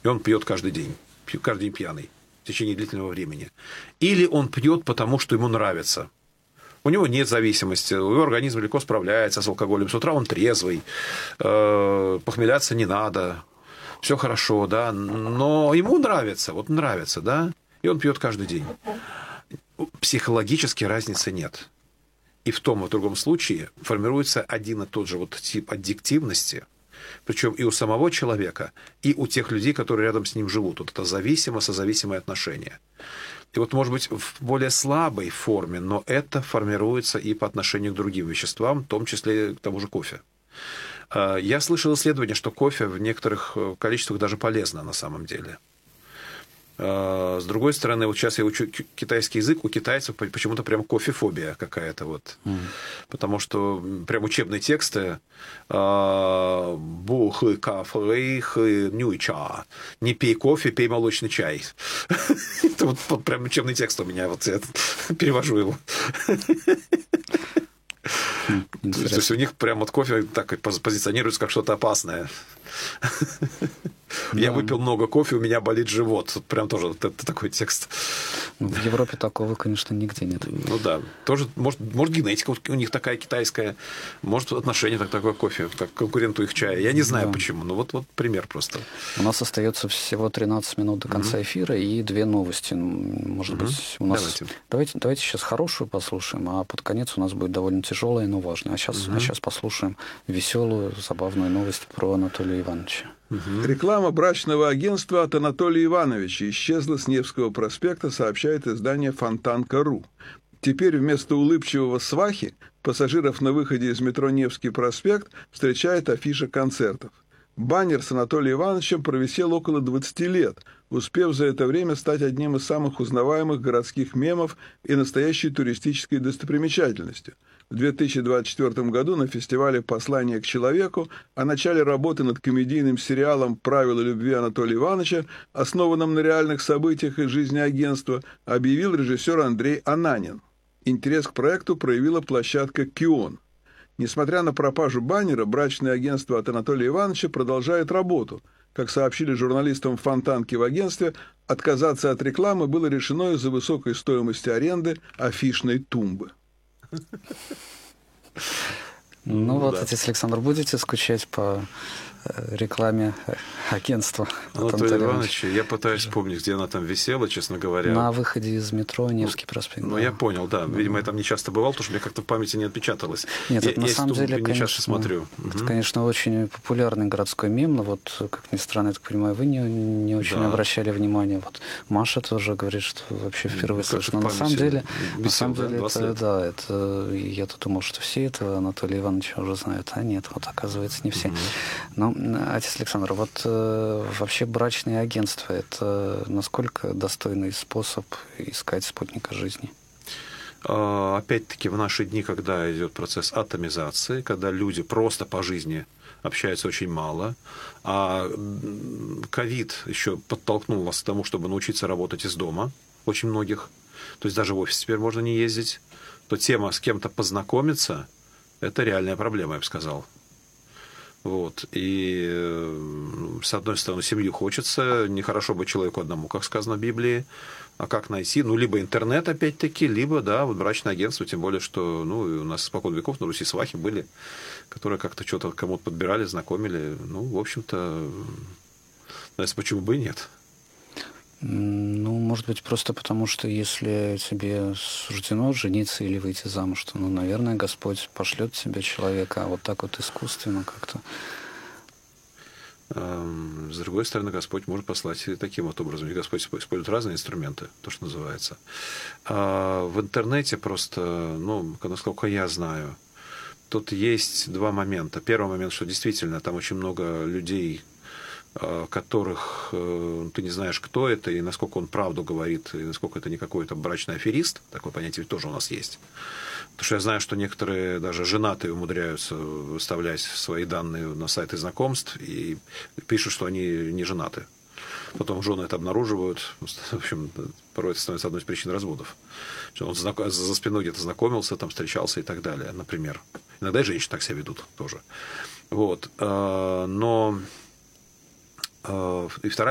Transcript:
и он пьет каждый день пьяный в течение длительного времени. Или он пьет, потому что ему нравится. У него нет зависимости, его организм легко справляется с алкоголем. С утра он трезвый, похмеляться не надо, все хорошо, да, но ему нравится, да, и он пьет каждый день. Психологически разницы нет. И в том и в другом случае формируется один и тот же вот тип аддиктивности, причем и у самого человека, и у тех людей, которые рядом с ним живут. Вот это созависимые отношения. И вот, может быть, в более слабой форме, но это формируется и по отношению к другим веществам, в том числе к тому же кофе. Я слышал исследование, что кофе в некоторых количествах даже полезно на самом деле. С другой стороны, вот сейчас я учу китайский язык, у китайцев почему-то прям кофефобия какая-то вот. Потому что прям учебные тексты бу хы ка фэй хы нюй ча. Не пей кофе, пей молочный чай. Это вот прям учебный текст у меня, вот я перевожу его. То есть у них прям вот кофе так позиционируется как что-то опасное. Я выпил много кофе, у меня болит живот. Вот прям тоже вот это такой текст. В Европе такого, конечно, нигде нет. Ну да. Тоже, может генетика у них такая китайская, может отношение такое к кофе, как к конкуренту их чая. Я не знаю почему, но вот пример просто. У нас остается всего 13 минут до конца эфира и 2 новости. Может быть, у нас... Давайте сейчас хорошую послушаем, а под конец у нас будет довольно тяжелая, но важная. А сейчас послушаем веселую, забавную новость про Анатолия Ивановича. Реклама брачного агентства от Анатолия Ивановича исчезла с Невского проспекта, сообщает издание Фонтанка.ру. Теперь вместо улыбчивого свахи пассажиров на выходе из метро Невский проспект встречает афиша концертов. Баннер с Анатолием Ивановичем провисел около 20 лет, успев за это время стать одним из самых узнаваемых городских мемов и настоящей туристической достопримечательностью. В 2024 году на фестивале «Послание к человеку» о начале работы над комедийным сериалом «Правила любви» Анатолия Ивановича, основанном на реальных событиях из жизни агентства, объявил режиссер Андрей Ананин. Интерес к проекту проявила площадка «Кион». Несмотря на пропажу баннера, брачное агентство от Анатолия Ивановича продолжает работу. Как сообщили журналистам Фонтанки в агентстве, отказаться от рекламы было решено из-за высокой стоимости аренды афишной тумбы. Ну вот, отец Александр, будете скучать по рекламе агентства Анатолия Ивановича? Я пытаюсь вспомнить, где она там висела, честно говоря. На выходе из метро Невский проспект. Ну, я понял, да. Видимо, я там не часто бывал, потому что мне как-то в памяти не отпечаталось. Нет, это на самом деле, не часто смотрю. Это, конечно, очень популярный городской мем, но вот, как ни странно, я так понимаю, вы не очень обращали внимания. Вот Маша тоже говорит, что вообще впервые слышно. На самом деле, это я-то думал, что все это Анатолия Ивановича уже знают, а нет, вот оказывается, не все. Но, отец Александр, вот вообще брачные агентства, это насколько достойный способ искать спутника жизни? Опять-таки, в наши дни, когда идет процесс атомизации, когда люди просто по жизни общаются очень мало, а ковид еще подтолкнул вас к тому, чтобы научиться работать из дома, очень многих, то есть даже в офис теперь можно не ездить, то тема с кем-то познакомиться – это реальная проблема, я бы сказал. Вот. И, с одной стороны, семью хочется, нехорошо быть человеку одному, как сказано в Библии, а как найти? Ну, либо интернет, опять-таки, либо, да, вот брачное агентство, тем более, что, ну, у нас испокон веков на Руси свахи были, которые как-то что-то кому-то подбирали, знакомили. Ну, в общем-то, почему бы и нет? Ну, может быть, просто потому, что если тебе суждено жениться или выйти замуж, то, ну, наверное, Господь пошлет тебе человека, а вот так вот искусственно как-то. С другой стороны, Господь может послать и таким вот образом. И Господь использует разные инструменты, то, что называется. В интернете просто, ну, насколько я знаю, тут есть два момента. Первый момент, что действительно там очень много людей, которых ты не знаешь, кто это, и насколько он правду говорит, и насколько это не какой-то брачный аферист, такое понятие тоже у нас есть. Потому что я знаю, что некоторые даже женатые умудряются выставлять свои данные на сайты знакомств и пишут, что они не женаты. Потом жены это обнаруживают. В общем, порой это становится одной из причин разводов. Он за спиной где-то знакомился, там встречался и так далее, например. Иногда и женщины так себя ведут тоже. Вот. Но и вторая